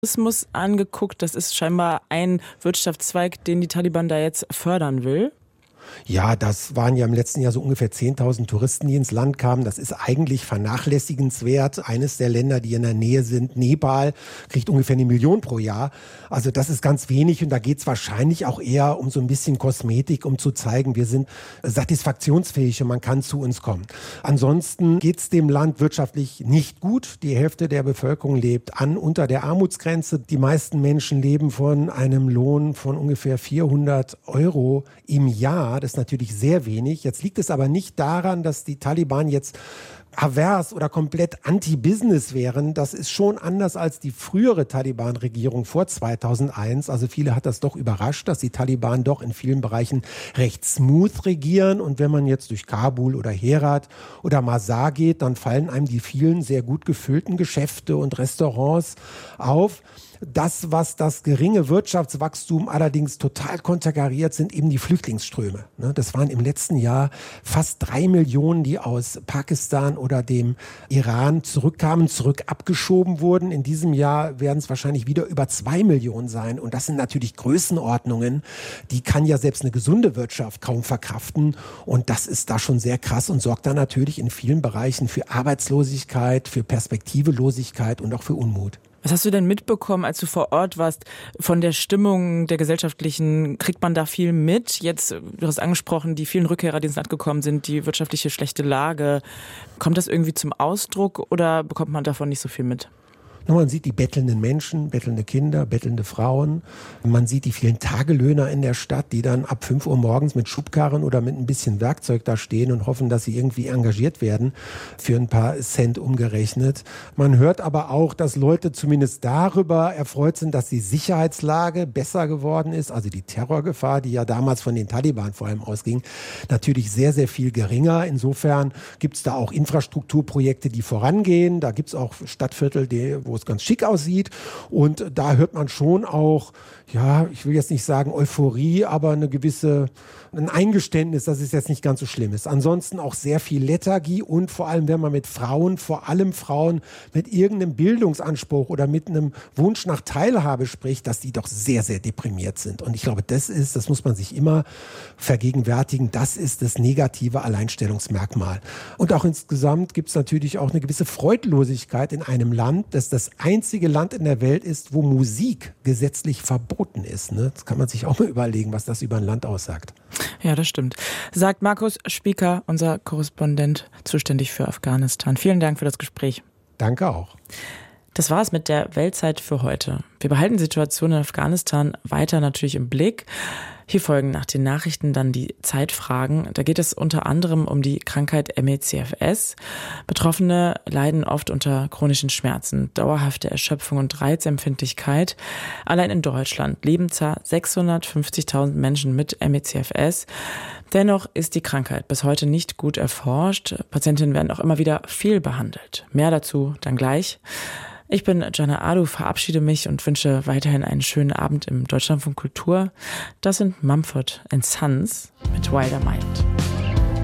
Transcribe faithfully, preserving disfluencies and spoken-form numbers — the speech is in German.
Tourismus angeguckt. Das ist scheinbar ein Wirtschaftszweig, den die Taliban da jetzt fördern will. Ja, das waren ja im letzten Jahr so ungefähr zehntausend Touristen, die ins Land kamen. Das ist eigentlich vernachlässigenswert. Eines der Länder, die in der Nähe sind, Nepal, kriegt ungefähr eine Million pro Jahr. Also das ist ganz wenig und da geht es wahrscheinlich auch eher um so ein bisschen Kosmetik, um zu zeigen, wir sind satisfaktionsfähig und man kann zu uns kommen. Ansonsten geht es dem Land wirtschaftlich nicht gut. Die Hälfte der Bevölkerung lebt an unter der Armutsgrenze. Die meisten Menschen leben von einem Lohn von ungefähr vierhundert Euro im Jahr. Das ist natürlich sehr wenig. Jetzt liegt es aber nicht daran, dass die Taliban jetzt avers oder komplett anti-Business wären. Das ist schon anders als die frühere Taliban-Regierung vor zweitausendeins. Also viele hat das doch überrascht, dass die Taliban doch in vielen Bereichen recht smooth regieren. Und wenn man jetzt durch Kabul oder Herat oder Masar geht, dann fallen einem die vielen sehr gut gefüllten Geschäfte und Restaurants auf. Das, was das geringe Wirtschaftswachstum allerdings total konterkariert, sind eben die Flüchtlingsströme. Das waren im letzten Jahr fast drei Millionen, die aus Pakistan oder dem Iran zurückkamen, zurück abgeschoben wurden. In diesem Jahr werden es wahrscheinlich wieder über zwei Millionen sein. Und das sind natürlich Größenordnungen, die kann ja selbst eine gesunde Wirtschaft kaum verkraften. Und das ist da schon sehr krass und sorgt dann natürlich in vielen Bereichen für Arbeitslosigkeit, für Perspektivelosigkeit und auch für Unmut. Was hast du denn mitbekommen, als du vor Ort warst, von der Stimmung der gesellschaftlichen? Kriegt man da viel mit? Jetzt, du hast angesprochen, die vielen Rückkehrer, die ins Land gekommen sind, die wirtschaftliche schlechte Lage. Kommt das irgendwie zum Ausdruck oder bekommt man davon nicht so viel mit? Man sieht die bettelnden Menschen, bettelnde Kinder, bettelnde Frauen. Man sieht die vielen Tagelöhner in der Stadt, die dann ab fünf Uhr morgens mit Schubkarren oder mit ein bisschen Werkzeug da stehen und hoffen, dass sie irgendwie engagiert werden, für ein paar Cent umgerechnet. Man hört aber auch, dass Leute zumindest darüber erfreut sind, dass die Sicherheitslage besser geworden ist. Also die Terrorgefahr, die ja damals von den Taliban vor allem ausging, natürlich sehr, sehr viel geringer. Insofern gibt es da auch Infrastrukturprojekte, die vorangehen. Da gibt es auch Stadtviertel, die, wo es ganz schick aussieht. Und da hört man schon auch, ja, ich will jetzt nicht sagen Euphorie, aber eine gewisse, ein Eingeständnis, dass es jetzt nicht ganz so schlimm ist. Ansonsten auch sehr viel Lethargie und vor allem, wenn man mit Frauen, vor allem Frauen mit irgendeinem Bildungsanspruch oder mit einem Wunsch nach Teilhabe spricht, dass die doch sehr, sehr deprimiert sind. Und ich glaube, das ist, das muss man sich immer vergegenwärtigen, das ist das negative Alleinstellungsmerkmal. Und auch insgesamt gibt es natürlich auch eine gewisse Freudlosigkeit in einem Land, das das einzige Land in der Welt ist, wo Musik gesetzlich verboten ist. Ne? Das kann man sich auch mal überlegen, was das über ein Land aussagt. Ja, das stimmt. Sagt Markus Spieker, unser Korrespondent, zuständig für Afghanistan. Vielen Dank für das Gespräch. Danke auch. Das war's mit der Weltzeit für heute. Wir behalten die Situation in Afghanistan weiter natürlich im Blick. Hier folgen nach den Nachrichten dann die Zeitfragen. Da geht es unter anderem um die Krankheit M E C F S. Betroffene leiden oft unter chronischen Schmerzen, dauerhafte Erschöpfung und Reizempfindlichkeit. Allein in Deutschland leben zwar sechshundertfünfzigtausend Menschen mit M E C F S. Dennoch ist die Krankheit bis heute nicht gut erforscht. Patientinnen werden auch immer wieder fehlbehandelt. Mehr dazu dann gleich. Ich bin Jana Adu, verabschiede mich und wünsche weiterhin einen schönen Abend im Deutschlandfunk Kultur. Das sind Mumford and Sons mit Wilder Mind.